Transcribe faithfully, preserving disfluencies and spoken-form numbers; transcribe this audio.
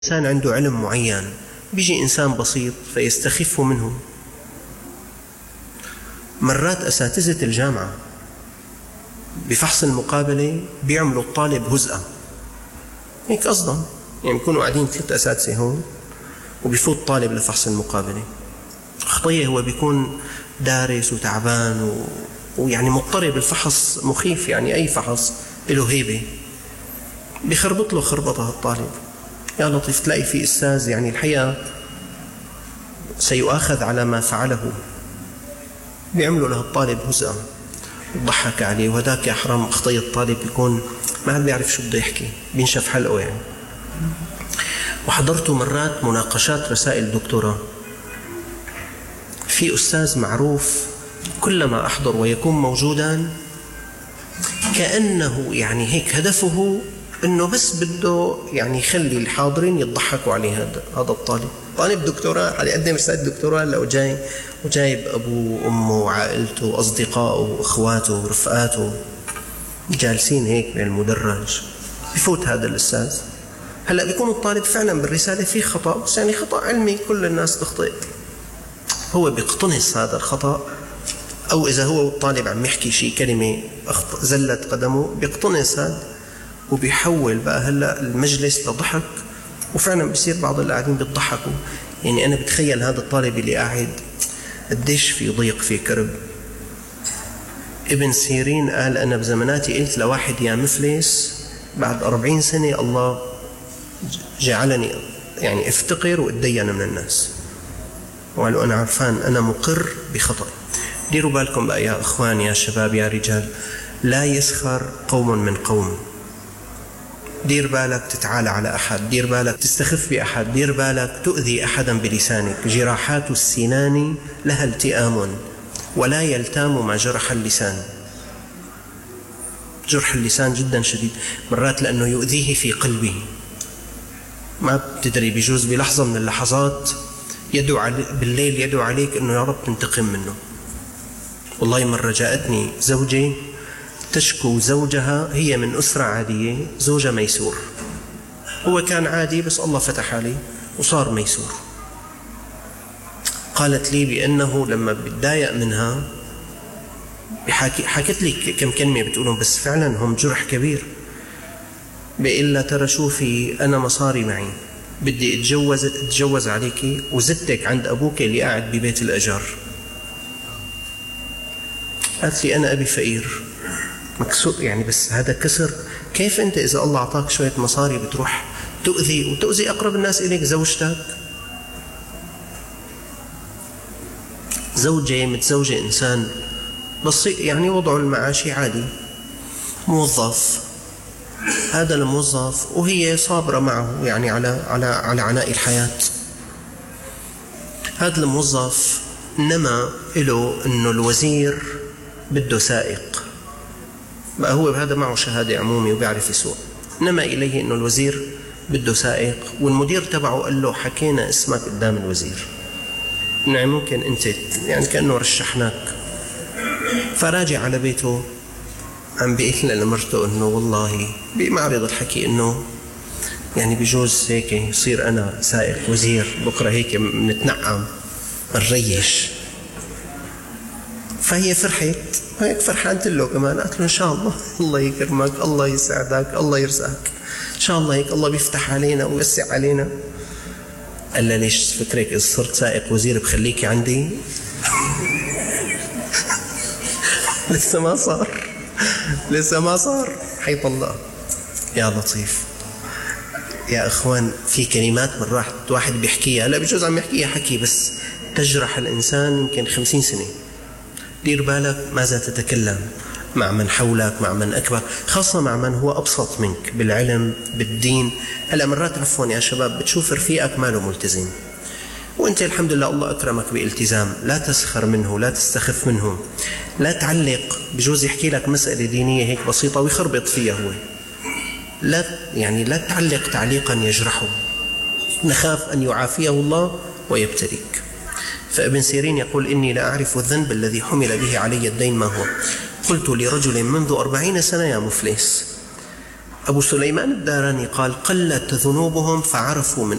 إنسان عنده علم معين، بيجي إنسان بسيط فيستخف منه. مرات أساتذة الجامعة بفحص المقابلة بيعملوا الطالب هزءة هيك قصدا، يعني بيكونوا قاعدين ثلاث أساتذة هون وبيفوت طالب لفحص المقابلة. خطية هو بيكون دارس وتعبان و... ويعني مضطرب، الفحص مخيف، يعني أي فحص له هيبة، بيخربط له خربطة الطالب. يا لطيف تلاقي في أستاذ يعني الحقيقة سيؤاخذ على ما فعله، بيعملوا له الطالب هزءا وضحك عليه، وهداك يا حرام أخطي الطالب بيكون ما عاد بيعرف شو بده يحكي، بينشف حلقه يعني. وحضرت مرات مناقشات رسائل دكتوراه، في أستاذ معروف كلما أحضر ويكون موجودا كأنه يعني هيك هدفه إنه بس بده يعني يخلي الحاضرين يضحكوا عليه. هذا هذا الطالب طالب دكتوراه، على يقدم رسالة دكتوراه لو جاي وجايب أبوه وأمه وعائلته وأصدقائه وإخواته ورفقاته جالسين هيك بالمدرج، بفوت هذا الأستاذ. هلأ بيكون الطالب فعلا بالرسالة فيه خطأ، بس يعني خطأ علمي كل الناس تخطئ، هو بيقتنص هذا الخطأ، أو إذا هو الطالب عم يحكي شيء كلمة زلت قدمه بيقتنص هذا وبيحول بقى هلأ المجلس لضحك، وفعلا بيصير بعض القاعدين بيضحكوا. يعني أنا بتخيل هذا الطالب اللي قاعد قديش في ضيق في كرب. ابن سيرين قال أنا بزماناتي قلت لواحد يا مفلس، بعد أربعين سنة الله جعلني يعني افتقر واتدين من الناس، وقالوا أنا عرفان أنا مقر بخطأ. ديروا بالكم بقى يا أخوان يا شباب يا رجال، لا يسخر قوم من قوم. دير بالك تتعالى على أحد، دير بالك تستخف بأحد، دير بالك تؤذي أحدا بلسانك. جراحات السنان لها التئام ولا يلتام ما جرح اللسان. جرح اللسان جدا شديد مرات لأنه يؤذيه في قلبه، ما بتدري بيجوز بلحظة من اللحظات يدعو علي بالليل يدعو عليك أنه يا رب تنتقم منه. والله مرة جاءتني زوجي تشكو زوجها، هي من أسرة عادية، زوجها ميسور، هو كان عادي بس الله فتح عليه وصار ميسور. قالت لي بأنه لما بتضايق منها بحكي حكت لي كم كلمة بتقولهم بس فعلا هم جرح كبير. بيقول لها ترى شوفي أنا مصاري معي، بدي أتجوز أتجوز عليكي وزدتك عند أبوك اللي قاعد ببيت الأجار. قالت لي أنا أبي فقير مكسور، يعني بس هذا كسر. كيف أنت إذا الله أعطاك شوية مصاري بتروح تؤذي وتؤذي أقرب الناس إليك، زوجتك؟ زوجة متزوجة إنسان بسيط يعني وضعه المعاشي عادي، موظف، هذا الموظف وهي صابرة معه يعني على على على عناء الحياة. هذا الموظف نما له إنه الوزير بده سائق، بقى هو هذا معه شهادة عمومي وبيعرف يسوق، نما إليه إنه الوزير بده سائق، والمدير تبعه قال له حكينا اسمك قدام الوزير، يعني ممكن أنت يعني كأنه رشحناك. فراجع على بيته عم بيقول لمرته إنه والله بمعرض الحكي إنه يعني بجوز هيك يصير أنا سائق وزير بكرة، هيك بنتنعم نريش. فهي فرحت هيك فرحانت له كمان، قالت له إن شاء الله الله يكرمك، الله يساعدك، الله يرزقك، إن شاء الله هيك الله بيفتح علينا ويوسع علينا. قال له ليش فكرك إذا صرت سائق وزير بخليكي عندي؟ لسه ما صار لسه ما صار حيط الله. يا لطيف يا أخوان، في كلمات مرات واحد بيحكيها، لا بجوز عم يحكيها حكي بس تجرح الإنسان يمكن خمسين سنة. دير بالك ماذا تتكلم مع من حولك، مع من أكبر، خاصة مع من هو أبسط منك بالعلم بالدين. هلا مرات عفوا يا شباب بتشوف رفيقك ماله ملتزم وأنت الحمد لله الله أكرمك بالتزام، لا تسخر منه، لا تستخف منه، لا تعلق. بجوز يحكي لك مسألة دينية هيك بسيطة ويخربط فيها هو، لا يعني لا تعلق تعليقا يجرحه، نخاف أن يعافيه الله ويبتليك. فابن سيرين يقول إني لا أعرف الذنب الذي حمل به علي الدين ما هو، قلت لرجل منذ أربعين سنة يا مفلس أبو سليمان الداراني قال: قلت ذنوبهم فعرفوا من